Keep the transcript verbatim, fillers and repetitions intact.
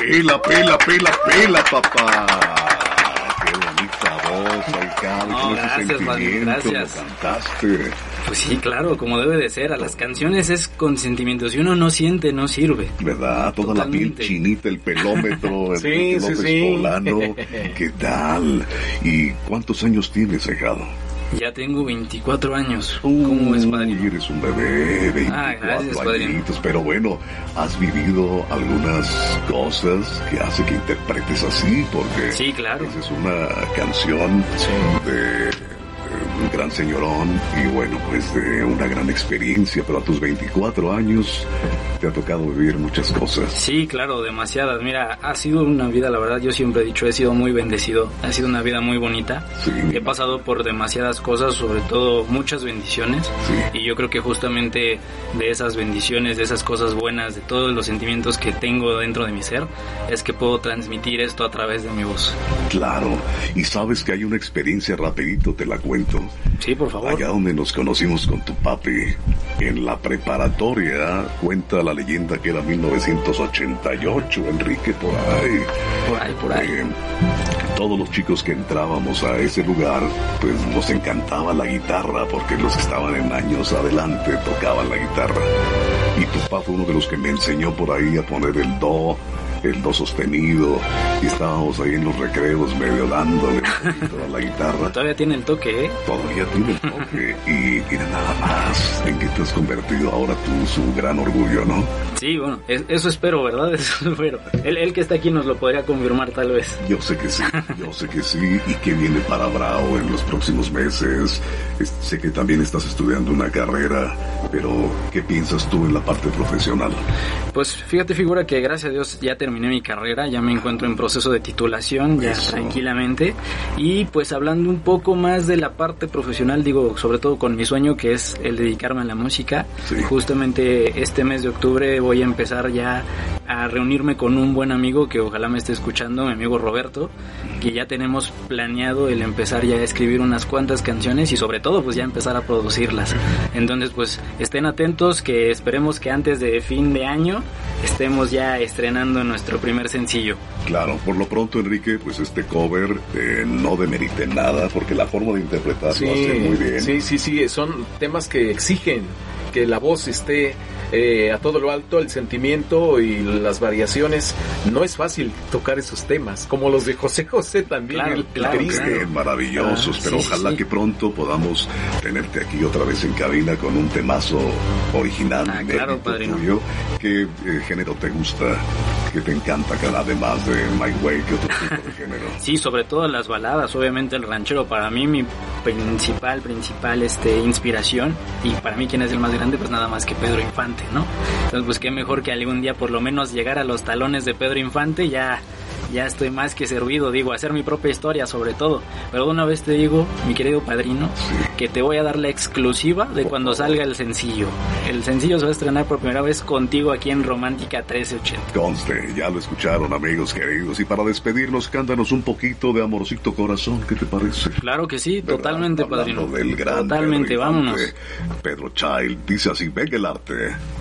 Pela, pela, pela, pela, papá. Qué bonita voz, Aicán. No, gracias, Padre, gracias. Lo cantaste. Pues sí, claro, como debe de ser. A las canciones es con sentimiento. Si uno no siente, no sirve. ¿Verdad? Toda Totalmente. La piel chinita, el pelómetro, el Sí, Enrique sí, López sí. Poblano. ¿Qué tal? ¿Y cuántos años tienes, ahijado? Ya tengo veinticuatro años. ¿Cómo es, padrino? Uy, eres un bebé, Ah, gracias, veinticuatro padrino. añitos, pero bueno, has vivido algunas cosas que hace que interpretes así, porque Sí, claro. esa es una canción de, de un gran señorón y bueno, pues de una gran experiencia, pero a tus veinticuatro años te ha tocado vivir muchas cosas. Sí, claro, demasiadas. Mira, ha sido una vida, la verdad, yo siempre he dicho, he sido muy bendecido. Ha sido una vida muy bonita. Sí. He pasado por demasiadas cosas, sobre todo muchas bendiciones. Sí. Y yo creo que justamente de esas bendiciones, de esas cosas buenas, de todos los sentimientos que tengo dentro de mi ser, es que puedo transmitir esto a través de mi voz. Claro, y sabes que hay una experiencia rapidito, te la cuento. Sí, por favor. Allá donde nos conocimos con tu papi, en la preparatoria, cuenta la leyenda que era mil novecientos ochenta y ocho, Enrique, por ahí. Por ahí, por ahí. Eh, todos los chicos que entrábamos a ese lugar, pues nos encantaba la guitarra, porque los que estaban en años adelante tocaban la guitarra. Y tu papá fue uno de los que me enseñó por ahí a poner el do, el do sostenido, y estábamos ahí en los recreos medio dándole un poquito a la guitarra. Todavía tiene el toque, ¿eh? Todavía tiene el toque. Y mira nada más en que te has convertido ahora tú su gran orgullo, ¿no? Sí, bueno, es- eso espero, ¿verdad? Eso espero. Él, él que está aquí nos lo podría confirmar tal vez. Yo sé que sí, yo sé que sí. ¿Y qué viene para Bravo en los próximos meses? Es- sé que también estás estudiando una carrera, pero ¿qué piensas tú en la parte profesional? Pues fíjate, figura que gracias a Dios ya terminé mi carrera, ya me encuentro en proceso de titulación, ya Eso. tranquilamente. Y pues hablando un poco más de la parte profesional, digo, sobre todo con mi sueño que es el dedicarme a la música. Sí. Justamente este mes de octubre voy a empezar ya a reunirme con un buen amigo que ojalá me esté escuchando, mi amigo Roberto, que ya tenemos planeado el empezar ya a escribir unas cuantas canciones y sobre todo pues ya empezar a producirlas. Entonces pues estén atentos, que esperemos que antes de fin de año estemos ya estrenando nuestro primer sencillo. Claro, por lo pronto, Enrique, pues este cover eh, no demerite nada, porque la forma de interpretarlo Sí, hace muy bien. sí, sí, sí, son temas que exigen que la voz esté eh, a todo lo alto, el sentimiento y las variaciones. No es fácil tocar esos temas, como los de José José también, Claro, el, el claro, triste. Bien, maravillosos, Ah, pero sí, ojalá sí. que pronto podamos tenerte aquí otra vez en cabina con un temazo original, Ah, inédito claro, padrino. tuyo. ¿Qué eh, género te gusta? ¿Qué te encanta, cada además de My Way? ¿Qué otro tipo de género? Sí, sobre todo las baladas, obviamente el ranchero para mí mi principal, principal este, inspiración, y para mí quien es el más grande pues nada más que Pedro Infante, ¿no? Entonces pues qué mejor que algún día por lo menos llegar a los talones de Pedro Infante, ya, ya estoy más que servido, digo, hacer mi propia historia sobre todo. Pero de una vez te digo, mi querido padrino, que te voy a dar la exclusiva de cuando salga el sencillo. El sencillo se va a estrenar por primera vez contigo aquí en Romántica trece ochenta. Conste, ya lo escucharon, amigos queridos. Y para despedirnos, cántanos un poquito de Amorcito Corazón, ¿qué te parece? Claro que sí, ¿Verdad? totalmente, Hablando padrino. del gran Totalmente, Pedro vámonos. Infante, Pedro Child dice así: venga el arte.